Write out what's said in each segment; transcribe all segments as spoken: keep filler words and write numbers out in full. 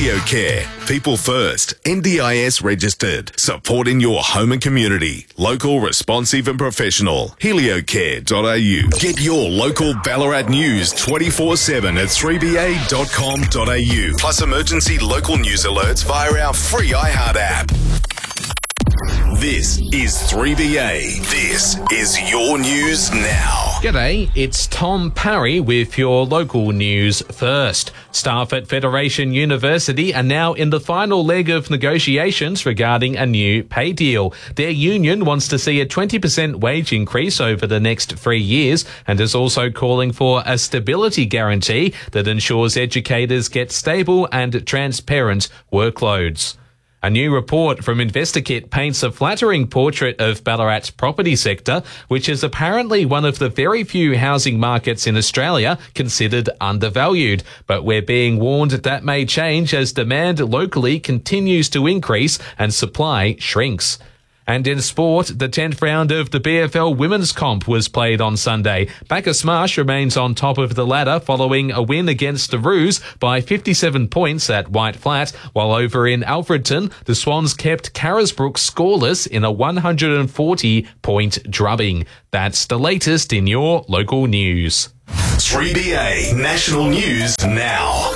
HelioCare. People first. N D I S registered. Supporting your home and community. Local, responsive and professional. heliocare dot a u. Get your local Ballarat news twenty-four seven at three b a dot com dot a u. Plus emergency local news alerts via our free iHeart app. This is three B A. This is your news now. G'day, it's Tom Parry with your local news first. Staff at Federation University are now in the final leg of negotiations regarding a new pay deal. Their union wants to see a twenty percent wage increase over the next three years and is also calling for a stability guarantee that ensures educators get stable and transparent workloads. A new report from InvestorKit paints a flattering portrait of Ballarat's property sector, which is apparently one of the very few housing markets in Australia considered undervalued. But we're being warned that may change as demand locally continues to increase and supply shrinks. And in sport, the tenth round of the B F L Women's Comp was played on Sunday. Bacchus Marsh remains on top of the ladder following a win against the Roos by fifty-seven points at White Flat, while over in Alfredton, the Swans kept Carisbrook scoreless in a one hundred forty point drubbing. That's the latest in your local news. three B A National News Now.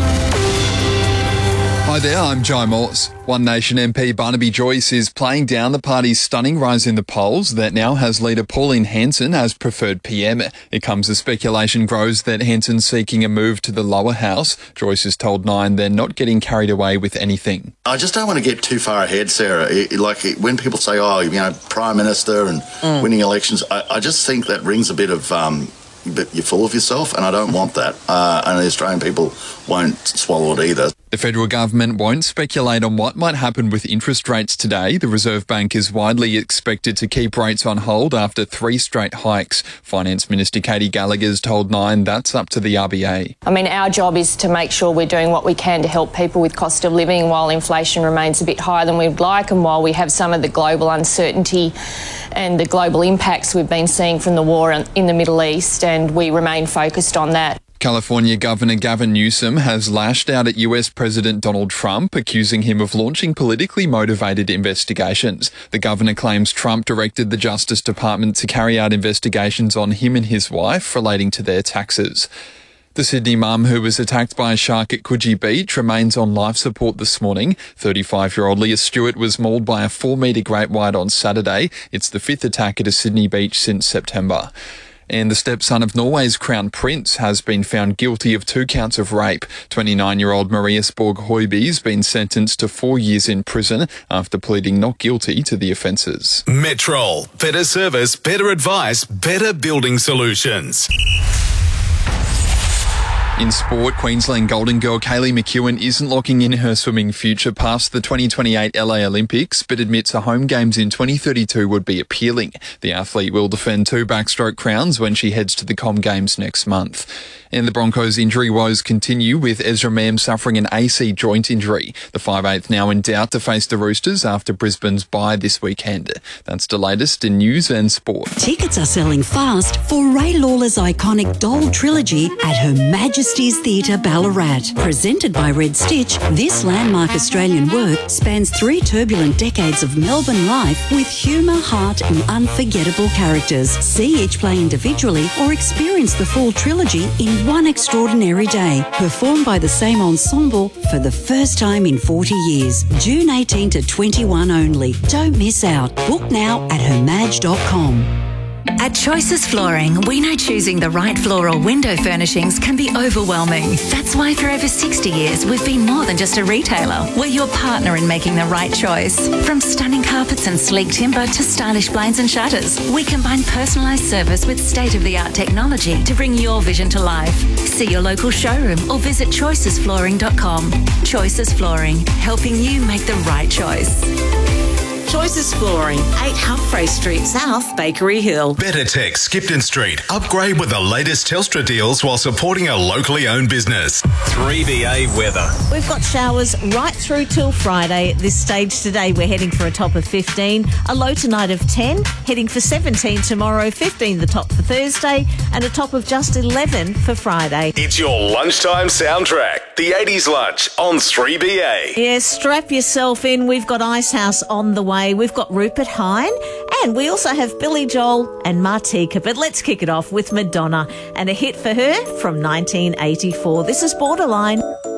Hi there, I'm Jai Morse. One Nation M P Barnaby Joyce is playing down the party's stunning rise in the polls that now has leader Pauline Hanson as preferred P M. It comes as speculation grows that Hanson's seeking a move to the lower house. Joyce has told Nine they're not getting carried away with anything. I just don't want to get too far ahead, Sarah. It, like it, when people say, oh, you know, Prime Minister and mm. winning elections, I, I just think that rings a bit of... Um, But you're full of yourself, and I don't want that. Uh, and the Australian people won't swallow it either. The federal government won't speculate on what might happen with interest rates today. The Reserve Bank is widely expected to keep rates on hold after three straight hikes. Finance Minister Katie Gallagher's told Nine that's up to the R B A. I mean, our job is to make sure we're doing what we can to help people with cost of living while inflation remains a bit higher than we'd like, and while we have some of the global uncertainty and the global impacts we've been seeing from the war in the Middle East, and we remain focused on that. California Governor Gavin Newsom has lashed out at U S President Donald Trump, accusing him of launching politically motivated investigations. The governor claims Trump directed the Justice Department to carry out investigations on him and his wife relating to their taxes. The Sydney mum who was attacked by a shark at Coogee Beach remains on life support this morning. thirty-five-year-old Leah Stewart was mauled by a four-metre great white on Saturday. It's the fifth attack at a Sydney beach since September. And the stepson of Norway's Crown Prince has been found guilty of two counts of rape. twenty-nine-year-old Marius Borg Høiby's been sentenced to four years in prison after pleading not guilty to the offences. Metrol. Better service, better advice, better building solutions. In sport, Queensland Golden Girl Kaylee McEwen isn't locking in her swimming future past the twenty twenty-eight L A Olympics, but admits a home games in twenty thirty-two would be appealing. The athlete will defend two backstroke crowns when she heads to the Com Games next month. And the Broncos' injury woes continue, with Ezra Mam suffering an A C joint injury. The five eighth now in doubt to face the Roosters after Brisbane's bye this weekend. That's the latest in news and sport. Tickets are selling fast for Ray Lawler's iconic Doll trilogy at Her Majesty's Theatre Ballarat. Presented by Red Stitch, this landmark Australian work spans three turbulent decades of Melbourne life with humour, heart and unforgettable characters. See each play individually or experience the full trilogy in one extraordinary day. Performed by the same ensemble for the first time in forty years. June eighteenth to twenty-one only. Don't miss out. Book now at her maj dot com. At Choices Flooring, we know choosing the right floor or window furnishings can be overwhelming. That's why for over sixty years, we've been more than just a retailer. We're your partner in making the right choice. From stunning carpets and sleek timber to stylish blinds and shutters, we combine personalised service with state-of-the-art technology to bring your vision to life. See your local showroom or visit choices flooring dot com. Choices Flooring, helping you make the right choice. Choices Flooring, eight Humphrey Street South, Bakery Hill. Better Tech, Skipton Street. Upgrade with the latest Telstra deals while supporting a locally owned business. three B A weather. We've got showers right through till Friday. At this stage today, we're heading for a top of fifteen, a low tonight of ten, heading for seventeen tomorrow, fifteen the top for Thursday, and a top of just eleven for Friday. It's your lunchtime soundtrack. The eighties lunch on three B A. Yes, strap yourself in. We've got Icehouse on the way. We've got Rupert Hine, and we also have Billy Joel and Martika. But let's kick it off with Madonna and a hit for her from nineteen eighty-four. This is Borderline.